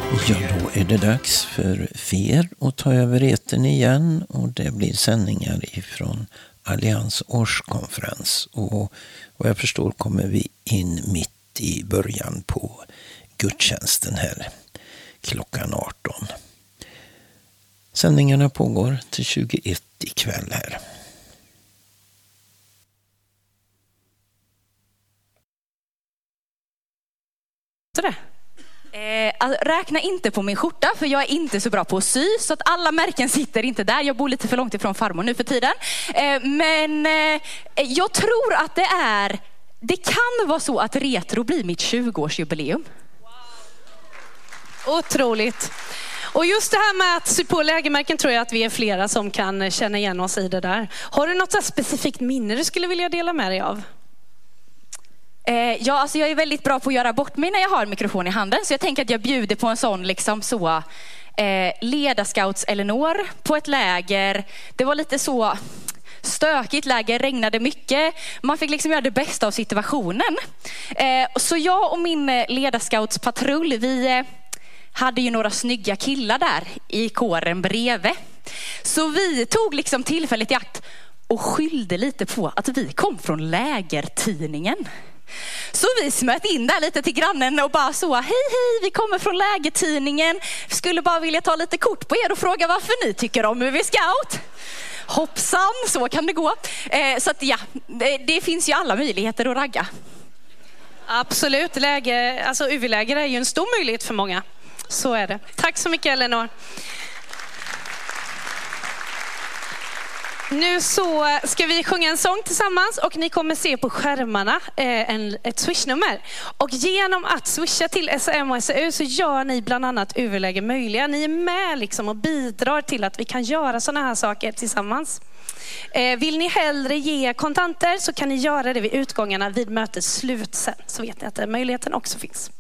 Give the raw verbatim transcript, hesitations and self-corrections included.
Ja, då är det dags för F att ta över etern igen och det blir sändningar ifrån Allians årskonferens. Och vad jag förstår kommer vi in mitt i början på gudstjänsten här klockan arton. Sändningarna pågår till tjugoett ikväll här. Det. Eh, alltså, räkna inte på min skjorta för jag är inte så bra på att sy så att alla märken sitter inte där. Jag bor lite för långt ifrån farmor nu för tiden. Eh, men eh, jag tror att det är det kan vara så att retro blir mitt tjugoårsjubileum. Wow. Otroligt. Och just det här med att sy på lägermärken tror jag att vi är flera som kan känna igen oss i det där. Har du något så specifikt minne du skulle vilja dela med dig av? Eh, ja, alltså jag är väldigt bra på att göra bort mig när jag har en mikrofon i handen. Så jag tänker att jag bjuder på en sån liksom så eh, ledarscouts Eleanor på ett läger. Det var lite så stökigt läger, regnade mycket. Man fick liksom göra det bästa av situationen. Eh, så jag och min ledarscouts patrull, vi eh, hade ju några snygga killar där i kåren bredvid. Så vi tog liksom tillfället i akt och skyllde lite på att vi kom från lägertidningen. Så vi smöt in där lite till grannen och bara så, hej hej, vi kommer från lägertidningen. Skulle bara vilja ta lite kort på er och fråga varför ni tycker om U V Scout. Hoppsan, så kan det gå. Eh, så att ja, det, det finns ju alla möjligheter att ragga. Absolut, läge, alltså U V-läger är ju en stor möjlighet för många. Så är det. Tack så mycket Eleanor. Nu så ska vi sjunga en sång tillsammans och ni kommer se på skärmarna eh, en, ett swishnummer. Och genom att swisha till S A M och S A U så gör ni bland annat U V-läger möjliga. Ni är med liksom och bidrar till att vi kan göra sådana här saker tillsammans. Eh, vill ni hellre ge kontanter så kan ni göra det vid utgångarna vid mötets slut sen. Så vet ni att den möjligheten också finns.